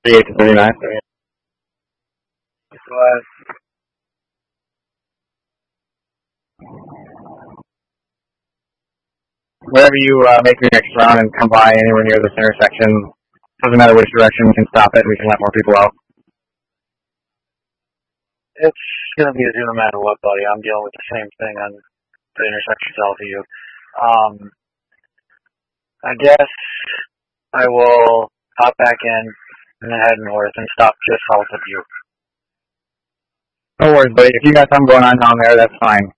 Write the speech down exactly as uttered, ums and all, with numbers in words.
thirty-eight to thirty-nine. But wherever you uh, make your next round and come by anywhere near this intersection, doesn't matter which direction, we can stop it and we can let more people out. it's going to be a do no matter what, buddy. I'm dealing with the same thing on the intersection south of you. Um, I guess I will hop back in and then head north and stop just south of you. No worries, buddy. If you got something going on down there, that's fine.